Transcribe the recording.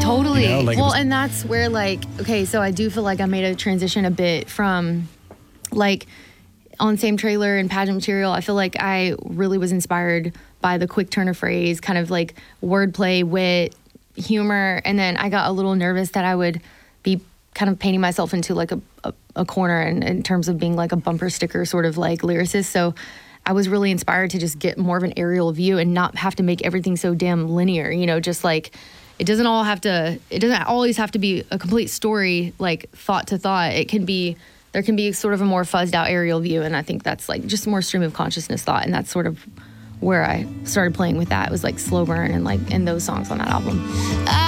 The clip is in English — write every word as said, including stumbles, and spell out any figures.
Totally. You know, like it well, was- and that's where, like, okay, so I do feel like I made a transition a bit from, like, on Same Trailer and pageant material. I feel like I really was inspired by the quick turn of phrase, kind of like wordplay, wit, humor. And then I got a little nervous that I would be kind of painting myself into like a, a, a corner in, in terms of being like a bumper sticker sort of like lyricist. So I was really inspired to just get more of an aerial view and not have to make everything so damn linear, you know, just like it doesn't all have to, it doesn't always have to be a complete story, like thought to thought. It can be, there can be sort of a more fuzzed out aerial view. And I think that's like just more stream of consciousness thought. And that's sort of where I started playing with that. It was like Slow Burn and like, and those songs on that album. I